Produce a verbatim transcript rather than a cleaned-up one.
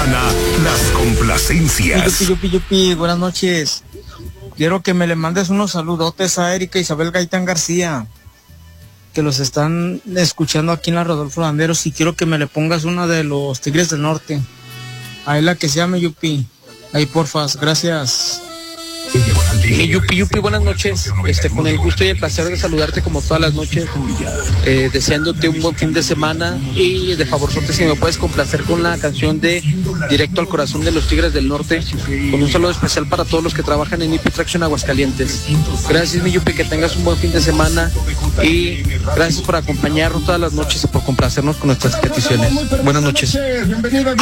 semana, las complacencias. Yupi, yupi, yupi, buenas noches. Quiero que me le mandes unos saludotes a Erika Isabel Gaitán García, que los están escuchando aquí en la Rodolfo Landeros, y quiero que me le pongas una de los Tigres del Norte. A él la que se llame Yupi. Ahí porfas, gracias. Mi Yupi Yupi, buenas noches. Este, con el gusto y el placer de saludarte como todas las noches, eh, deseándote un buen fin de semana, y de favorzote si me puedes complacer con la canción de Directo al Corazón de los Tigres del Norte, con un saludo especial para todos los que trabajan en I P Traction Aguascalientes. Gracias, mi Yupi, que tengas un buen fin de semana, y gracias por acompañarnos todas las noches y por complacernos con nuestras peticiones. Buenas noches.